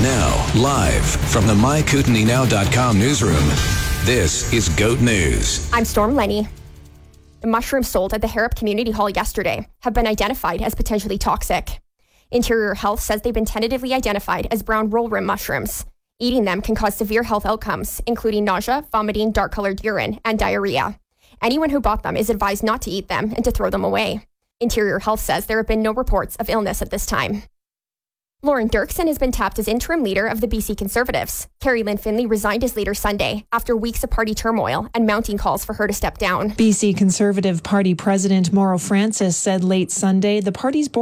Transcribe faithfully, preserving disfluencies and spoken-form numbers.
Now, live from the my kootenai now dot com newsroom, this is Goat News. I'm Storm Lenny. The mushrooms sold at the Harrop Community Hall yesterday have been identified as potentially toxic. Interior Health says they've been tentatively identified as brown roll rim mushrooms. Eating them can cause severe health outcomes, including nausea, vomiting, dark-colored urine, and diarrhea. Anyone who bought them is advised not to eat them and to throw them away. Interior Health says there have been no reports of illness at this time. Lauren Dirksen has been tapped as interim leader of the B C Conservatives. Carrie Lynn Finley resigned as leader Sunday after weeks of party turmoil and mounting calls for her to step down. B C Conservative Party President Mauro Francis said late Sunday the party's board